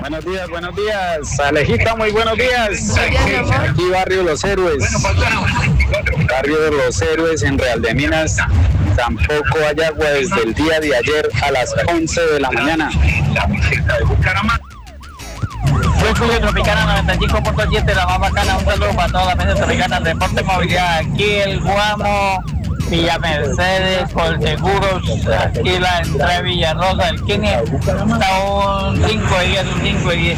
Buenos días, Alejita, muy buenos días. Aquí Barrio Los Héroes. Barrio de Los Héroes en Real de Minas. Tampoco hay agua desde el día de ayer a las 11 de la mañana. Soy Julio Tropicana 95.7, la más bacana. Un saludo para toda la mesa tropicana, Deporte Movilidad. Aquí el Guamo, Villa Mercedes, Colseguros, aquí la entrada de Villarrosa, el Kine, está un 5 de 10, un 5 de 10.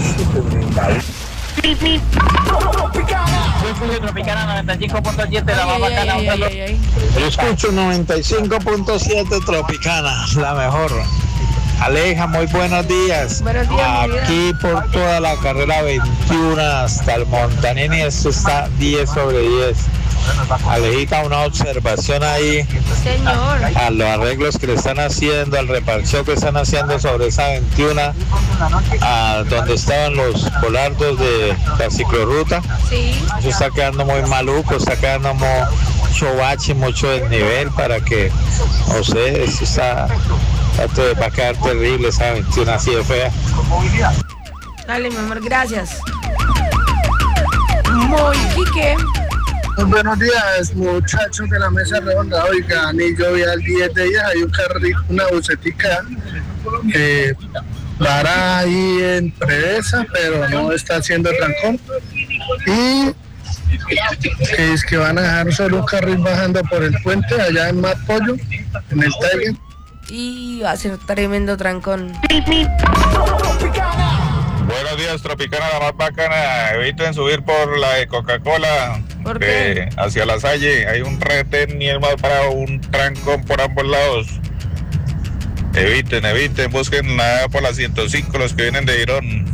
Soy Julio Tropicana 95.7, la más bacana. Un saludo. Yo escucho 95.7 Tropicana, la mejor. Aleja, muy buenos días. Buenos días, aquí por toda la carrera 21 hasta el Montanini, esto está 10 sobre 10. Alejita, una observación ahí. Señor. A los arreglos que le están haciendo, al reparcheo que están haciendo sobre esa 21, a donde estaban los volardos de la ciclorruta. Sí. Eso está quedando muy maluco, está quedando mucho bache, mucho desnivel para que, no sé, eso está, va a quedar terrible esa 21 así de fea. Dale, mi amor, gracias. Muy Quique. Buenos días, muchachos de la mesa redonda. Oiga, ni yo vi al 10 de ellas, hay un carrito, una bucetica para ahí en Prevesa, pero no está haciendo trancón. Y es que van a dejar solo un carril bajando por el puente allá en Matpollo, en el Tiger. Y va a ser tremendo trancón. Buenos días, Tropicana, la más bacana. Eviten subir por la de Coca-Cola. ¿Por qué? Hacia la Salle. Hay un retén y el más para un trancón por ambos lados. Eviten, busquen nada por la 105, los que vienen de Girón.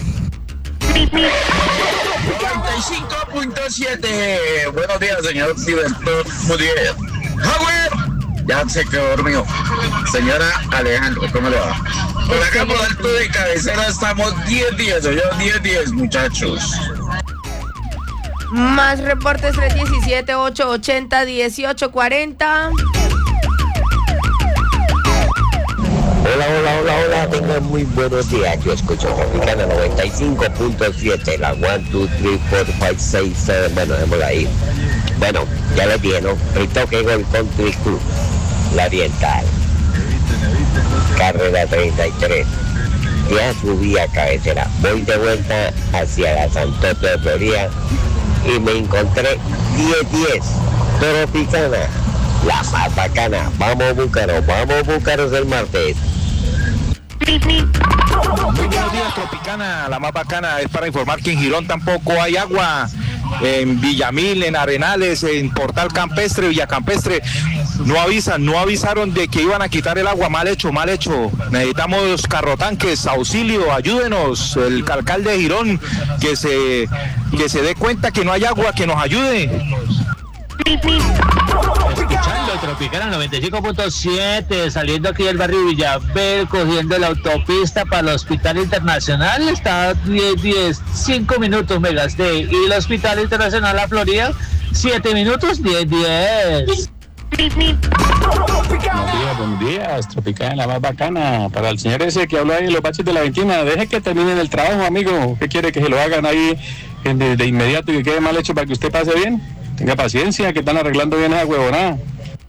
95.7. Buenos días, señor director Mudier. Ya se quedó dormido. Señora Alejandro, ¿cómo le va? Por acá por alto de cabecera estamos 10-10, oye, 10-10, muchachos. Más reportes 317-880-1840. Hola, tengan muy buenos días. Yo escucho Tropicana 95.7, la 1, 2, 3, 4, 5, 6, 7, bueno, démosla ahí. Bueno, ya les dije, ¿no? El toque Gol Country Club, la Oriental, carrera 33, ya subí a cabecera, voy de vuelta hacia la Santoto de Florida y me encontré 10-10, Tropicana, la más bacana. Vamos Búcaros el martes. Muy buenos días, Tropicana, la más bacana. Es para informar que en Girón tampoco hay agua. En Villamil, en Arenales, en Portal Campestre, Villa Campestre, no avisaron de que iban a quitar el agua. Mal hecho. Necesitamos carrotanques, auxilio, ayúdenos. El alcalde de Girón que se dé cuenta que no hay agua, que nos ayude. Escuchando Tropicana 95.7, saliendo aquí del barrio Villaverde, cogiendo la autopista para el Hospital Internacional, está 10, 5 minutos me gasté, y el Hospital Internacional La Florida, 7 minutos, 10. Buenos días, Tropicana, la más bacana. Para el señor ese que habló ahí en los baches de la 21, deje que terminen el trabajo, amigo. ¿Qué quiere? Que se lo hagan ahí de inmediato y que quede mal hecho para que usted pase bien. Tenga paciencia, que están arreglando bien esa huevonada.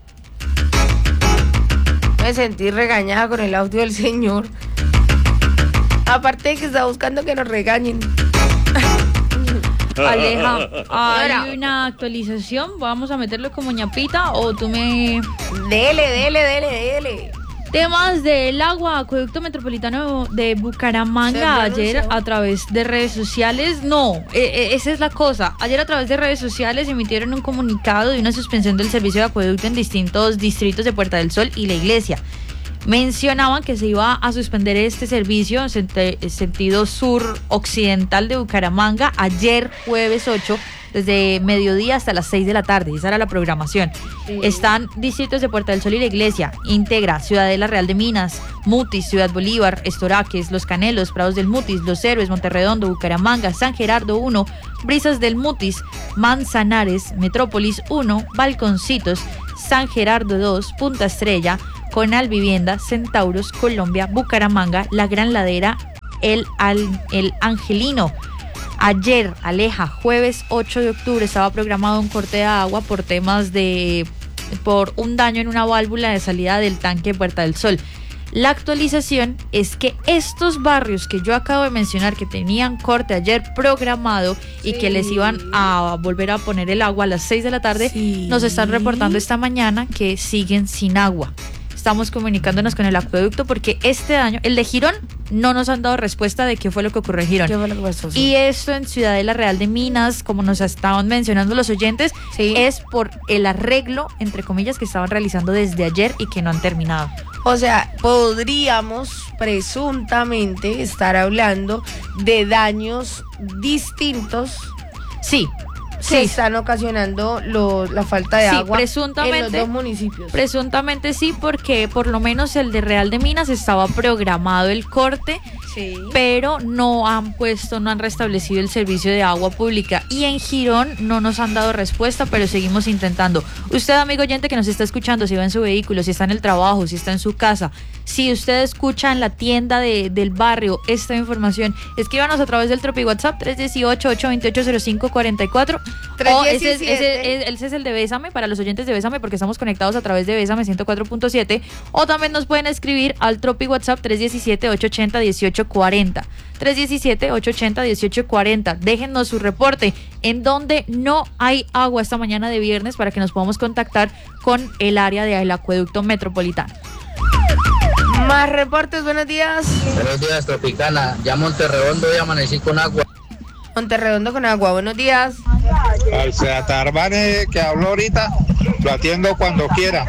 Me sentí regañada con el audio del señor. Aparte de que está buscando que nos regañen. Aleja, hay una actualización. Vamos a meterlo como ñapita o tú me... Dele. Temas del agua, acueducto metropolitano de Bucaramanga. Ayer a través de redes sociales, esa es la cosa. Ayer a través de redes sociales emitieron un comunicado de una suspensión del servicio de acueducto en distintos distritos de Puerta del Sol y La Iglesia. Mencionaban que se iba a suspender este servicio en sentido sur-occidental de Bucaramanga ayer jueves 8, desde mediodía hasta las 6 de la tarde. Esa era la programación. Sí. Están distritos de Puerta del Sol y La Iglesia, integra Ciudadela Real de Minas, Mutis, Ciudad Bolívar, Estoraques, Los Canelos, Prados del Mutis, Los Héroes, Monterredondo, Bucaramanga, San Gerardo 1, Brisas del Mutis, Manzanares, Metrópolis 1, Balconcitos, San Gerardo 2, Punta Estrella, Conal Vivienda, Centauros, Colombia, Bucaramanga, La Gran Ladera, el Angelino. Ayer, Aleja, jueves 8 de octubre, estaba programado un corte de agua por un daño en una válvula de salida del tanque Puerta del Sol. La actualización es que estos barrios que yo acabo de mencionar, que tenían corte ayer programado y que les iban a volver a poner el agua a las 6 de la tarde, nos están reportando esta mañana que siguen sin agua. Estamos comunicándonos con el acueducto porque este daño, el de Girón, no nos han dado respuesta de qué fue lo que ocurrió en Girón. ¿Qué fue lo que pasó? Y esto en Ciudadela Real de Minas, como nos estaban mencionando los oyentes, es por el arreglo, entre comillas, que estaban realizando desde ayer y que no han terminado. O sea, podríamos presuntamente estar hablando de daños distintos. Sí. Que están ocasionando la falta de agua presuntamente, en los dos municipios. Presuntamente sí, porque por lo menos el de Real de Minas estaba programado el corte, pero no han restablecido el servicio de agua pública. Y en Girón no nos han dado respuesta, pero seguimos intentando. Usted, amigo oyente que nos está escuchando, si va en su vehículo, si está en el trabajo, si está en su casa, si usted escucha en la tienda del barrio esta información, escríbanos a través del Tropi WhatsApp 318-828-0544. Ese es el de Bésame, para los oyentes de Bésame, porque estamos conectados a través de Bésame 104.7. O también nos pueden escribir al Tropi WhatsApp 317-880-1840. 317-880-1840. Déjennos su reporte en donde no hay agua esta mañana de viernes para que nos podamos contactar con el área del acueducto metropolitano. Más reportes, buenos días. Buenos días, Tropicana. Ya Monterredondo y amanecí con agua. Monterredondo con agua, buenos días. Al Seatarbane que habló ahorita, lo atiendo cuando quiera.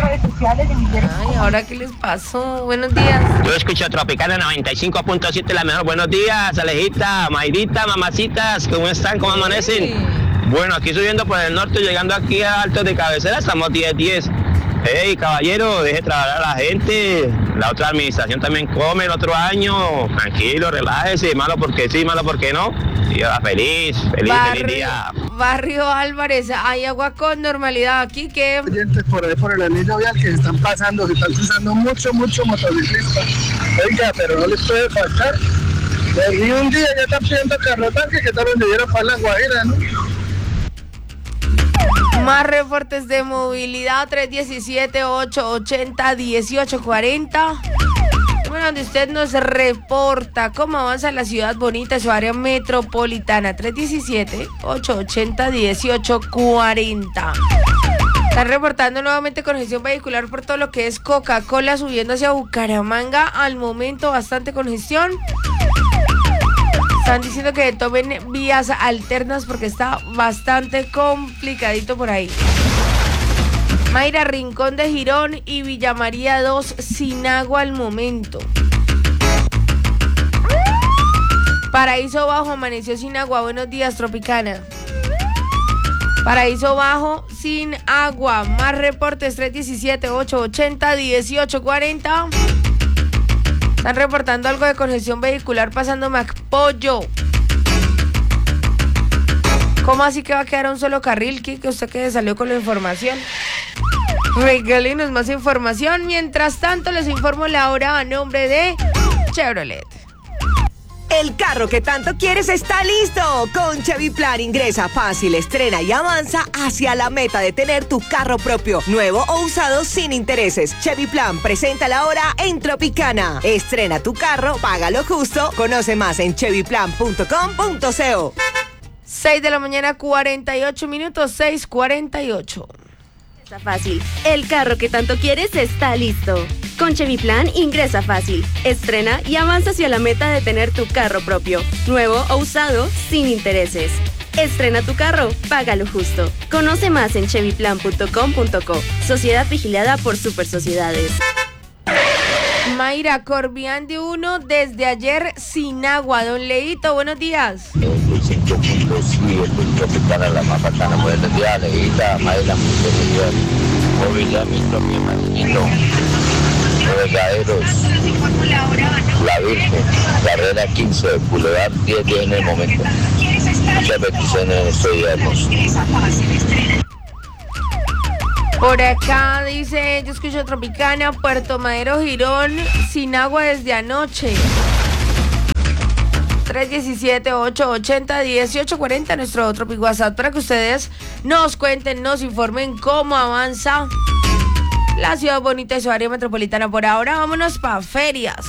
Ay, ¿ahora qué les pasó? Buenos días. Yo escucho Tropicana 95.7, la mejor. Buenos días, Alejita, Mayrita, mamacitas, ¿cómo están? ¿Cómo amanecen? Bueno, aquí subiendo por el norte, llegando aquí a Altos de Cabecera, estamos 10-10. Hey, caballero, deje trabajar a la gente. La otra administración también come el otro año. Tranquilo, relájese. Malo porque sí, malo porque no. Y ahora feliz día. Barrio Álvarez, hay agua con normalidad aquí que... Oyentes por ahí por el anillo vial que están pasando, que están cruzando mucho motociclistas. Oiga, pero no les puede faltar. Y un día ya están pidiendo carrotanque que tal vez le dieron para la Guajira, ¿no? Más reportes de movilidad, 317-880-1840. Bueno, donde usted nos reporta cómo avanza la ciudad bonita, su área metropolitana, 317-880-1840. Están reportando nuevamente congestión vehicular por todo lo que es Coca-Cola, subiendo hacia Bucaramanga. Al momento, bastante congestión. Están diciendo que tomen vías alternas porque está bastante complicadito por ahí. Mayra, Rincón de Girón y Villa María 2 sin agua al momento. Paraíso Bajo amaneció sin agua. Buenos días, Tropicana. Paraíso Bajo sin agua. Más reportes 317-880-1840. Están reportando algo de congestión vehicular pasando MacPollo. ¿Cómo así que va a quedar un solo carril, Kike? Usted que salió con la información. Regálenos más información. Mientras tanto, les informo la hora a nombre de Chevrolet. El carro que tanto quieres está listo. Con Chevy Plan ingresa fácil, estrena y avanza hacia la meta de tener tu carro propio, nuevo o usado sin intereses. Chevy Plan presenta la hora en Tropicana. Estrena tu carro, págalo justo. Conoce más en chevyplan.com.co. 6 de la mañana, 48 minutos, 6:48. Está fácil. El carro que tanto quieres está listo. Con Chevy Plan ingresa fácil, estrena y avanza hacia la meta de tener tu carro propio, nuevo o usado, sin intereses. Estrena tu carro, págalo justo. Conoce más en chevyplan.com.co. Sociedad vigilada por Super Sociedades. Mayra, Corbián de 1 desde ayer sin agua. Don Leito, buenos días. Tropicana, la más bacana, buenos días, Leita, Mayra, buenos días. Movilidad, mi hermanito. Regaderos, La Virgen, carrera 15, Boulevard 10 en el momento. Muchas bendiciones en este día hermoso. Por acá dice, yo escucho Tropicana, Puerto Madero, Girón, sin agua desde anoche. 317-880-1840, nuestro Tropic WhatsApp, para que ustedes nos cuenten, nos informen cómo avanza la ciudad bonita y su área metropolitana. Por ahora, vámonos pa' ferias.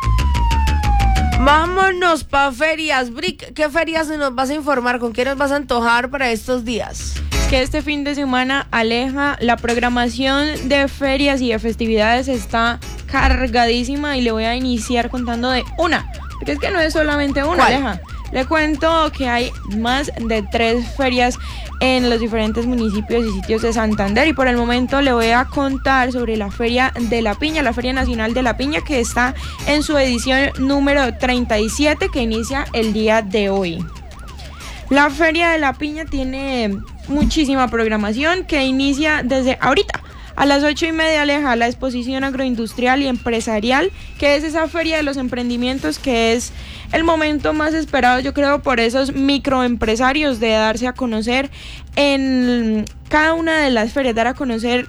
Vámonos pa' ferias. Brick, ¿qué ferias nos vas a informar? ¿Con qué nos vas a antojar para estos días? Que este fin de semana, Aleja, la programación de ferias y de festividades está cargadísima y le voy a iniciar contando de una, porque es que no es solamente una. ¿Cuál? Aleja. Le cuento que hay más de 3 ferias en los diferentes municipios y sitios de Santander, y por el momento le voy a contar sobre la Feria de la Piña, la Feria Nacional de la Piña, que está en su edición número 37, que inicia el día de hoy. La Feria de la Piña tiene muchísima programación que inicia desde ahorita. A las 8:30, Aleja, la exposición agroindustrial y empresarial, que es esa feria de los emprendimientos, que es el momento más esperado, yo creo, por esos microempresarios, de darse a conocer en cada una de las ferias, dar a conocer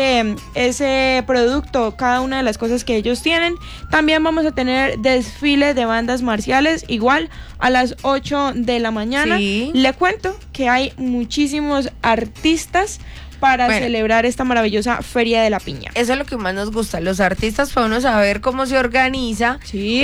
ese producto, cada una de las cosas que ellos tienen. También vamos a tener desfile de bandas marciales, igual a las 8 de la mañana. Sí. Le cuento que hay muchísimos artistas para celebrar esta maravillosa Feria de la Piña. Eso es lo que más nos gusta, los artistas, para uno saber cómo se organiza,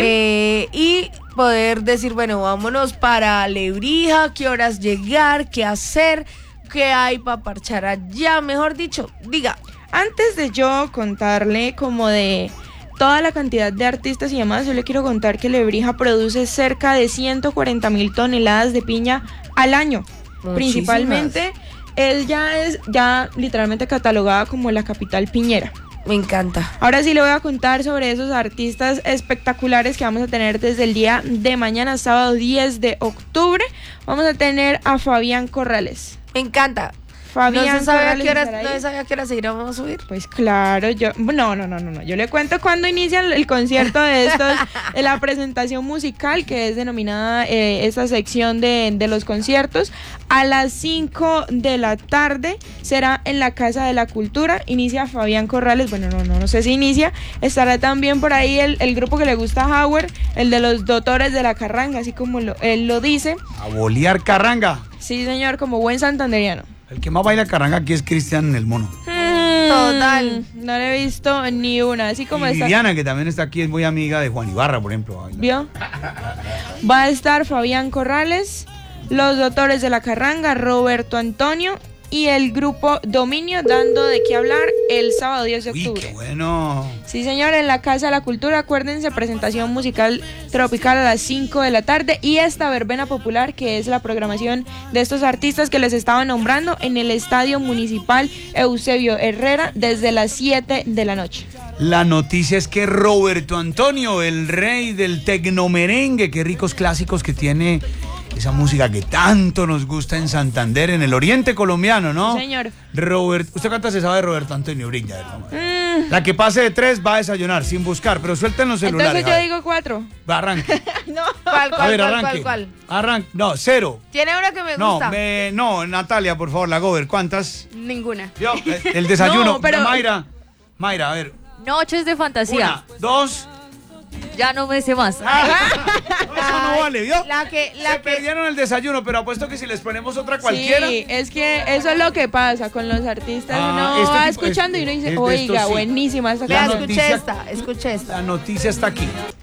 y poder decir, bueno, vámonos para Lebrija, qué horas llegar, qué hacer, qué hay para parchar allá, mejor dicho, diga. Antes de yo contarle como de toda la cantidad de artistas y demás, yo le quiero contar que Lebrija produce cerca de 140,000 toneladas de piña al año. Muchísimas. Principalmente, él ya literalmente catalogada como la capital piñera. Me encanta. Ahora sí le voy a contar sobre esos artistas espectaculares que vamos a tener desde el día de mañana, sábado 10 de octubre. Vamos a tener a Fabián Corrales. Me encanta. Fabián ¿No se sabía Corrales a qué hora se íbamos a subir? Pues claro, no. Yo le cuento cuando inicia el concierto de estos, de la presentación musical, que es denominada esta sección de los conciertos. A las 5 de la tarde será en la Casa de la Cultura. Inicia Fabián Corrales. Bueno, no sé si inicia. Estará también por ahí el grupo que le gusta a Howard, el de los Doctores de la Carranga, así como él lo dice. A bolear carranga. Sí, señor, como buen santanderiano. El que más baila carranga aquí es Cristian el Mono. Total. No le he visto ni una. Así como y está. Liliana, que también está aquí, es muy amiga de Juan Ibarra, por ejemplo. ¿Vio? Va a estar Fabián Corrales, los Doctores de la Carranga, Roberto Antonio y el grupo Dominio, dando de qué hablar el sábado 10 de octubre. ¡Qué bueno! Sí, señor, en la Casa de la Cultura, acuérdense, presentación musical tropical a las 5 de la tarde y esta verbena popular, que es la programación de estos artistas que les estaba nombrando, en el Estadio Municipal Eusebio Herrera desde las 7 de la noche. La noticia es que Roberto Antonio, el rey del tecnomerengue, qué ricos clásicos que tiene esa música que tanto nos gusta en Santander, en el oriente colombiano, ¿no? Sí, señor. ¿Usted cuántas se sabe de Roberto Antonio Brilla? La que pase de 3 va a desayunar sin buscar, pero suelten los celulares. Entonces yo digo 4. Va, arranque. No. ¿Cuál? Arranque. No, 0. Tiene una que me gusta. No, Natalia, por favor, la Gober, ¿cuántas? Ninguna. Yo, el desayuno. No, pero... Mayra, a ver. Noches de fantasía. 1, 2. Ya no me sé más. Eso no vale, ¿vio? Se perdieron el desayuno, pero apuesto que si les ponemos otra cualquiera. Sí, es que eso es lo que pasa con los artistas. Uno va escuchando y uno dice, oiga, sí. buenísima esta La canción. Escuché esta. La noticia está aquí.